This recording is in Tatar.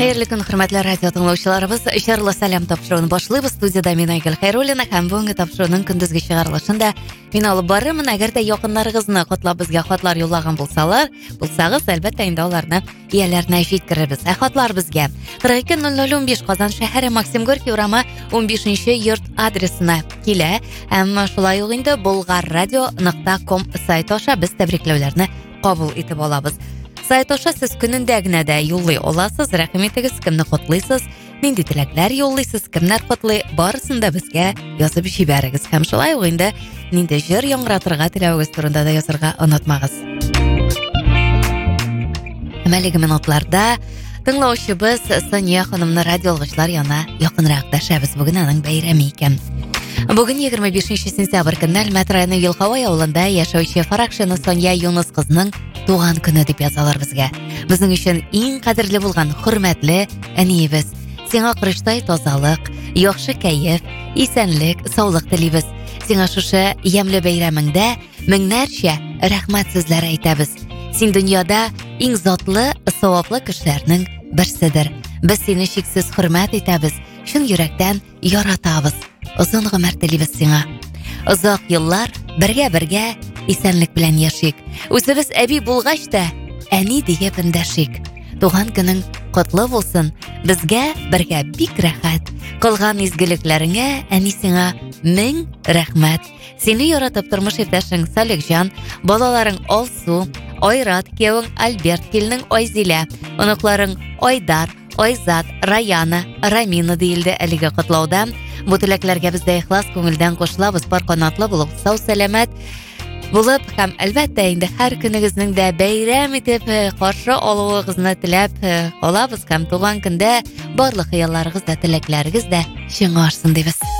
Хәерле көн, хөрмәтле радио тыңлаучыларыбыз. Шарлы сәлам тапшыруын башлыйбыз. Студияда мин Айгөл Хәйруллина һәм бүгенге тапшыруның көндезге чыгарылышында мин алып барырмын. Әгәр дә якыннарыгызны котлап безгә хатлар юллаган булсагыз, әлбәттә инде аларны ияләренә җиткерербез. Хатлар безгә 420015 Казан шәһәре Максим Горький урамы 15-нче йорт адресына килә. Һәм шулай ук инде bulgarradio.com сайты аша без тәбрикләүләрне кабул итеп алабыз. Сайт аша сез көнендә генә дә юллый аласыз, рәхмәт итегез, кемне котлыйсыз, нинди теләкләр юллыйсыз, кемнәр котлый, барысын да безгә язып җибәрегез. Һәм шулай ук инде нинди җыр яңратырга теләвегез турында да язырга онытмагыз. Әлеге минутларда тыңлаучыбыз Соня ханымны радио алгычлар янына якынрак дәшәбез. Бүген аның бәйрәме икән. Бүген 25 сентябрь көнне Әлмәт районы Елхавай авылында яшәүче Фаракшина Соня Юнус кызның туган көне дип язалар безгә. Безнең өчен иң кадерле булган хөрмәтле әниебез. Сиңа кырыштай тазалык, яхшы кәеф, исәнлек, саулык телибез. Сиңа шушы ямьле бәйрәмеңдә меңнәрчә рәхмәт сүзләре әйтәбез. Син дөньяда иң затлы, саваплы кешеләрнең берседер. Без сине чиксез хөрмәт итәбез, чын йөрәктән яратабыз. Озын гомер телибез сиңа. Озак еллар бергә исәнлек белән яшик. Үзебез әби булгач та әни диеп эндәшик. Туган көнең котлы булсын. Безгә бергә бик рәхәт. Кылган изгелекләреңә әни сиңа мең рәхмәт. Сине яратып тормыш иптәшең Салихҗан, балаларың Алсу, Айрат, кевең Альберт, килнең Айзилә, оныкларың Айдар, Айзат, Раяна, Рамина диелде әлеге котлауда. Бу теләкләргә без дә ихлас күңелдән кушылабыз. Пар канатлы булып, сау сәламәт булып һәм әлбәттә инде һәр көнегезнең дә бәйрәм итеп каршы алуыгызны теләп алабыз һәм туган көндә барлык хыялларыгыз да теләкләрегез дә чыңарсын дибез.